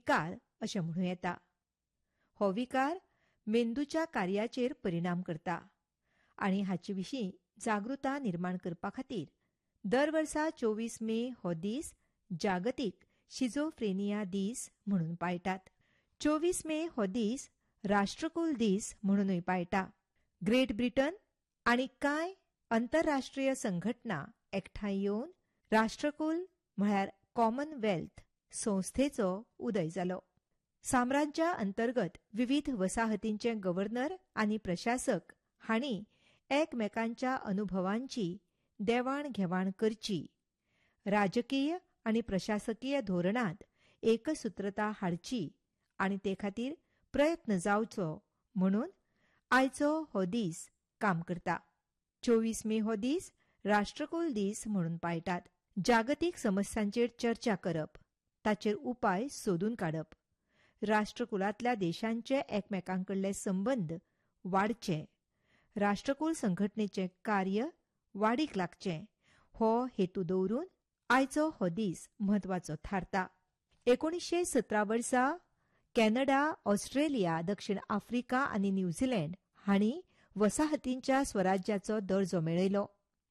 विकार अशें म्हणूं येता. हो विकार मेंदूच्या कार्याचेर परिणाम करता आनी हाचे विशीं जागृता निर्माण करपा खातीर दर वर्सा 24 मे हो दीस जागतीक शिझोफ्रेनिया दीस म्हणून पाळटात. 24 मे हो दीस राष्ट्रकुल दीस म्हणूनय पाळटा. ग्रेट ब्रिटन आनी कांय आंतरराष्ट्रीय संघटना एकठांय येवन राष्ट्रकुल म्हळ्यार कॉमनवेल्थ संस्थेचो उदय जालो. साम्राज्या अंतर्गत विविध वसाहतींचे गव्हर्नर आनी प्रशासक हांणी एकमेकांच्या अनुभवांची देवाण घेवाण करची, राजकीय आनी प्रशासकीय धोरणांत एकसूत्रता हाडची आनी ते खातीर प्रयत्न जावचो म्हणून आयचो हो दीस काम करता. 24 मे हो दीस राष्ट्रकुल दीस म्हणून पाळटात. जागतीक समस्यांचेर चर्चा करप, ताचेर उपाय सोदून काडप, राष्ट्रकुलांतल्या देशांचे एकमेकांकडले संबंद वाडचे, राष्ट्रकुल संघटनेचें कार्य वाडीक लागचें हो हेतू दवरून आयचो हो दीस म्हत्वाचो थारता. 1917 वर्सा कॅनडा, ऑस्ट्रेलिया, दक्षिण आफ्रिका आनी न्यूझीलंड हांणी वसाहतींच्या स्वराज्याचो दर्जो मेळयलो.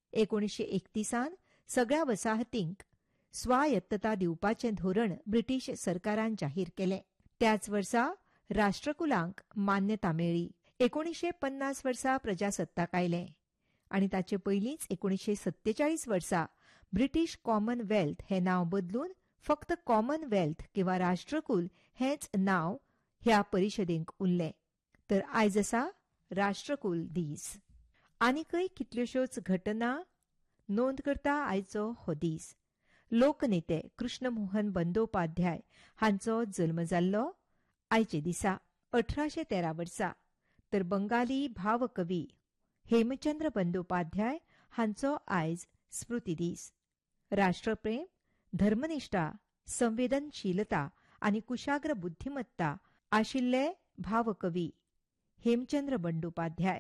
1931 सगळ्या वसाहतींक स्वायत्तता दिवपाचें धोरण ब्रिटीश सरकारान जाहीर केलें. त्याच वर्सा राष्ट्रकुलांक मान्यता मेळ्ळी. 1950 वर्सा प्रजासत्ताक आयलें आनी ताचे पयलींच 1947 वर्सा ब्रिटीश कॉमनवेल्थ हें नांव बदलून फक्त कॉमनवेल्थ किंवा राष्ट्रकुल हेंच नांव ह्या परिशदेक उरलें. तर आयज आसा राष्ट्रकुल दीस. आनीकय कितल्योश्योच घटना नोंद करता आयचो हो दीस. लोकनेते कृष्णमोहन बंदोपाध्याय हांचो जल्म जाल्लो आयचे दिसा 1813 वर्सा. तर बंगाली भावकवी हेमचंद्र बंदोपाध्याय हांचो आयज स्मृती दीस. राष्ट्रप्रेम, धर्मनिष्ठा, संवेदनशीलता आनी कुशाग्र बुद्धिमत्ता आशिल्ले भावकवी हेमचंद्र बंदोपाध्याय.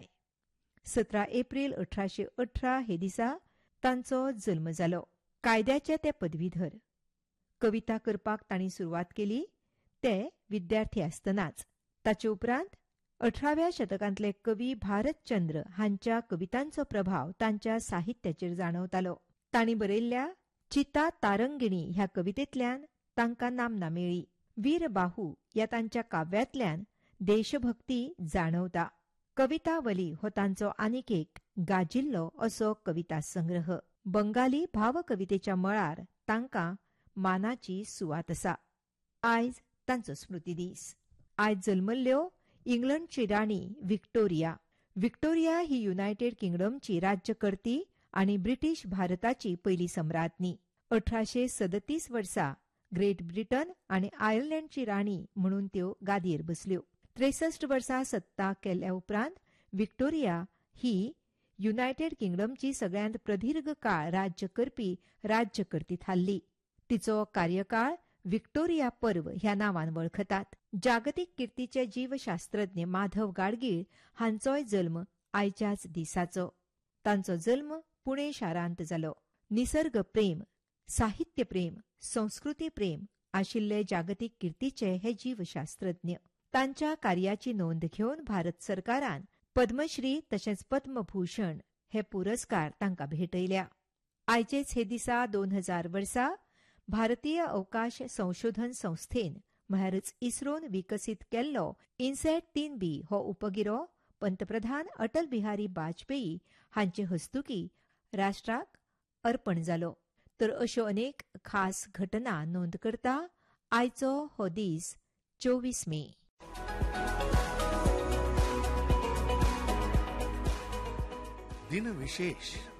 17 एप्रिल 1818 हे दिसा तांचो जल्म जालो. कायद्याचे ते पदवीधर. कविता करपाक तांणी सुरवात केली ते विद्यार्थी आसतनाच. ताचे उपरांत 18व्या शतकांतले कवी भारतचंद्र हांच्या कवितांचो प्रभाव तांच्या साहित्याचेर जाणवतालो. तांणी बरयल्ल्या चिता तारंगिणी ह्या कवितेंतल्यान तांकां नामना मेळ्ळी. वीरबाहू ह्या तांच्या काव्यांतल्यान देशभक्ती जाणवता. कवितावली हो तांचो आनीक एक गाजिल्लो असो कविता संग्रह. बंगाली भावकवितेच्या मळार तांकां मानाची सुवात आसा. आयज तांचो स्मृती दीस. आयज जल्मल्ल्यो इंग्लंडची राणी व्हिक्टोरिया. व्हिक्टोरिया ही युनायटेड किंगडमची राज्यकर्ती आनी ब्रिटीश भारताची पयली सम्राज्ञी. 1837 वर्सा ग्रेट ब्रिटन आनी आयर्लंडची राणी म्हणून त्यो गादयेर बसल्यो. 63 वर्सां सत्ता केल्या उपरांत व्हिक्टोरिया ही युनायटेड किंगडमची सगळ्यांत प्रदीर्घ काळ राज्य करपी राज्यकर्ती थारली. तिचो कार्यकाळ व्हिक्टोरिया पर्व ह्या नांवान वळखतात. जागतीक कीर्तीचे जीवशास्त्रज्ञ माधव गाडगीळ हांचोय जल्म आयच्याच दिसाचो. तांचो जल्म पुणे शारांत जालो. निसर्ग प्रेम, साहित्य प्रेम, संस्कृती प्रेम आशिल्ले जागतीक कीर्तीचे हे जीवशास्त्रज्ञ. तांच्या कार्याची नोंद घेवन भारत सरकारान पद्मश्री तशेंच पद्मभूषण हे पुरस्कार तांकां भेटयल्या. आयचेच हे दिसा 2000 वर्सा भारतीय अवकाश संशोधन संस्थेन म्हळ्यारच इस्रोन विकसीत केल्लो INSAT-3B हो उपगिरो पंतप्रधान अटल बिहारी वाजपेयी हांचे हस्तुकीं राष्ट्राक अर्पण जालो. तर अश्यो अनेक खास घटना नोंद करता आयचो हो दीस 24 मे. दिन विशेष